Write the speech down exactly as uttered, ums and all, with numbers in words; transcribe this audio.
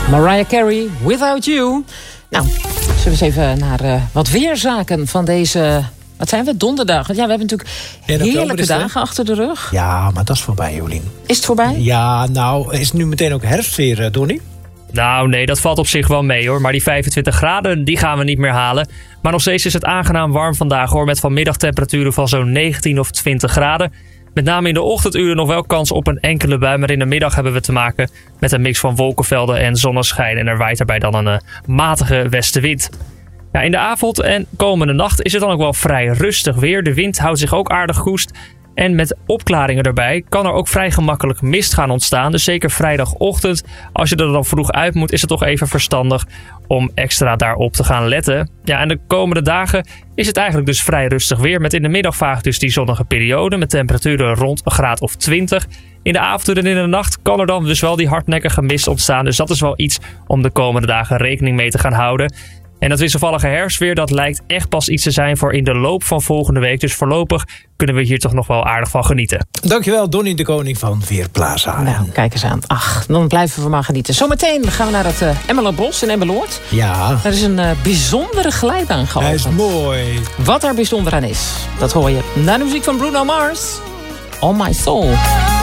Mariah Carey, Without You. Nou, zullen we eens even naar uh, wat weerzaken van deze... Wat zijn we? Donderdag. Ja, we hebben natuurlijk heerlijke dagen achter de rug. Ja, maar dat is voorbij, Jolien. Is het voorbij? Ja, nou, is het nu meteen ook herfst weer, uh, Donnie? Nou, nee, dat valt op zich wel mee, hoor. Maar die vijfentwintig graden, die gaan we niet meer halen. Maar nog steeds is het aangenaam warm vandaag, hoor. Met vanmiddagtemperaturen van zo'n negentien of twintig graden. Met name in de ochtenduren nog wel kans op een enkele bui. Maar in de middag hebben we te maken met een mix van wolkenvelden en zonneschijn. En er waait daarbij dan een uh, matige westenwind. Ja, in de avond en komende nacht is het dan ook wel vrij rustig weer. De wind houdt zich ook aardig koest. En met opklaringen erbij kan er ook vrij gemakkelijk mist gaan ontstaan. Dus zeker vrijdagochtend, als je er dan vroeg uit moet, is het toch even verstandig om extra daarop te gaan letten. Ja, en de komende dagen is het eigenlijk dus vrij rustig weer. Met in de middag vaak dus die zonnige periode met temperaturen rond een graad of twintig. In de avond en in de nacht kan er dan dus wel die hardnekkige mist ontstaan. Dus dat is wel iets om de komende dagen rekening mee te gaan houden. En dat wisselvallige herfstweer, dat lijkt echt pas iets te zijn voor in de loop van volgende week. Dus voorlopig kunnen we hier toch nog wel aardig van genieten. Dankjewel, Donnie de Koning van Weerplaza. Nou, kijk eens aan. Ach, dan blijven we maar genieten. Zometeen gaan we naar het uh, Emmeloordbos in Emmeloord. Ja. Er is een uh, bijzondere glijbaan geopend. Hij is mooi. Wat er bijzonder aan is, dat hoor je na de muziek van Bruno Mars. On My Soul.